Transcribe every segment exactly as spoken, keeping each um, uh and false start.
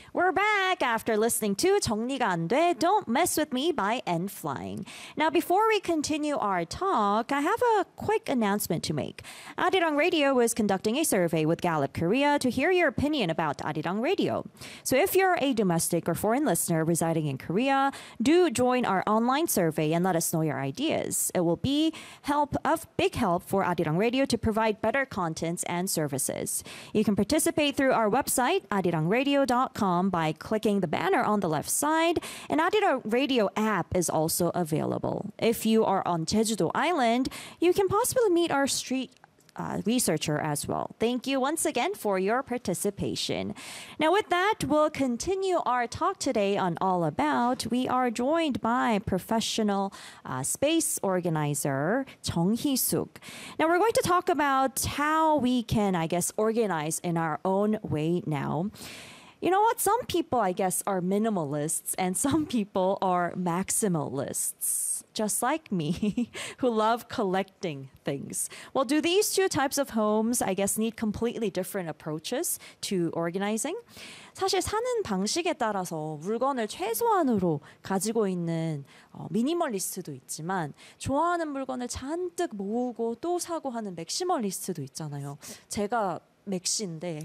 We're back after listening to 정리가 안 돼, Don't Mess With Me by N-Flying. Now, before we continue our talk, I have a quick announcement to make. Arirang Radio is conducting a survey with Gallup Korea to hear your opinion about Arirang Radio. So if you're a domestic or foreign listener residing in Korea, do join our online survey and let us know your ideas. It will be help of big help for Arirang Radio to provide better contents and services. You can participate through our website, arirang radio dot com, by clicking the banner on the left side, and Arirang Radio app is also available. If you are on Jeju-do Island, you can possibly meet our street Uh, researcher as well. Thank you once again for your participation. Now with that, we'll continue our talk today on All About. We are joined by professional uh, space organizer Jung Hee-suk. Now we're going to talk about how we can, I guess, organize in our own way now. You know what? Some people, I guess, are minimalists and some people are maximalists. Just like me, who love collecting things. Well, do these two types of homes, I guess, need completely different approaches to organizing? 사실 사는 방식에 따라서 물건을 최소한으로 가지고 있는 어, 미니멀리스트도 있지만 좋아하는 물건을 잔뜩 모으고 또 사고 하는 맥시멀리스트도 있잖아요. 제가 맥시인데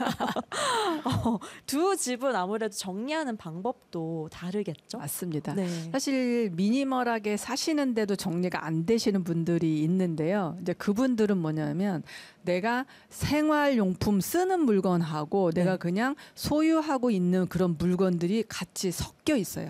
어, 두 집은 아무래도 정리하는 방법도 다르겠죠? 맞습니다. 네. 사실 미니멀하게 사시는데도 정리가 안 되시는 분들이 있는데요. 이제 그분들은 뭐냐면 내가 생활용품 쓰는 물건하고 네. 내가 그냥 소유하고 있는 그런 물건들이 같이 섞여 있어요.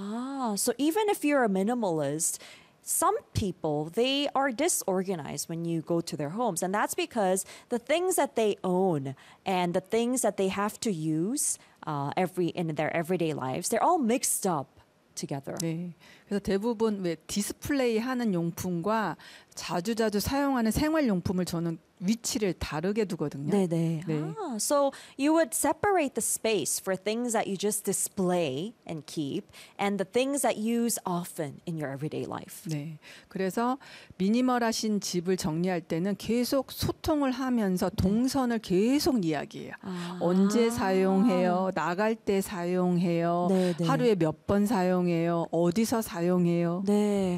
아, so even if you're a minimalist, some people, they are disorganized when you go to their homes. And that's because the things that they own and the things that they have to use uh, every in their everyday lives, they're all mixed up together. 네. 그래서 대부분 왜 디스플레이 하는 용품과 자주자주 사용하는 생활용품을 저는 위치를 다르게 두거든요. 네네. 네. Ah, so you would separate the space for things that you just display and keep and the things that you use often in your everyday life. 네. 그래서 미니멀하신 집을 정리할 때는 계속 소통을 하면서 동선을 계속 이야기해요. 아. 언제 사용해요? 나갈 때 사용해요? 네네. 하루에 몇 번 사용해요? 어디서 사용해요? 네.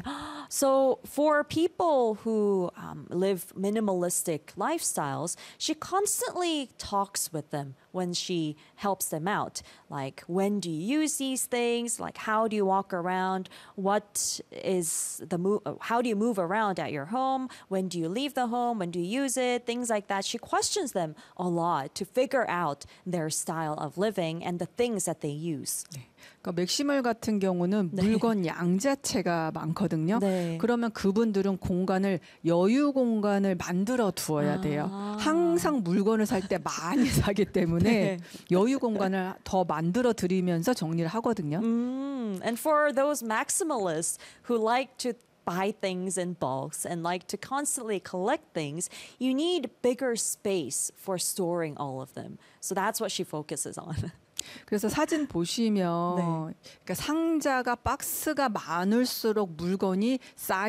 So for people who um, live minimalistic lifestyles, she constantly talks with them when she helps them out. Like, when do you use these things? Like, how do you walk around? What is the move? How do you move around at your home? When do you leave the home? When do you use it? Things like that. She questions them a lot to figure out their style of living and the things that they use. 네. 그러니까 맥시멀 같은 경우는 네. 물건 양 자체가 많거든요. 네. 그러면 그분들은 공간을 여유 공간을 만들어 두어야 돼요. 아. 항상 물건을 살 때 많이 사기 때문에 네. 여유 공간을 더 만들어 드리면서 정리를 하거든요. Mm. And for those maximalists who like to buy things in bulks and like to constantly collect things, you need bigger space for storing all of them. So that's what she focuses on. 그래서 사진 보시면 네. 그러니까 상자가 박스가 많을수록 물건이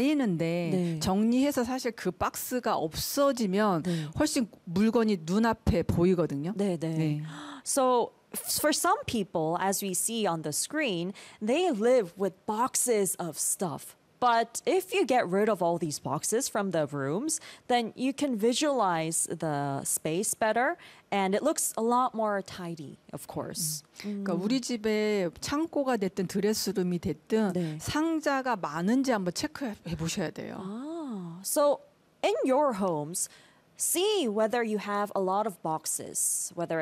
쌓이는데 네. 정리해서 사실 그 박스가 없어지면 네. 훨씬 물건이 눈앞에 보이거든요. 네, 네. 네. So for some people, as we see on the screen, they live with boxes of stuff. But if you get rid of all these boxes from the rooms, then you can visualize the space better and it looks a lot more tidy, of course. 그러니까 우리 집에 창고가 됐든 드레스룸이 됐든 네. 상자가 많은지 한번 체크해 보셔야 돼요. Ah, so in your homes, see whether you have a lot of boxes, whether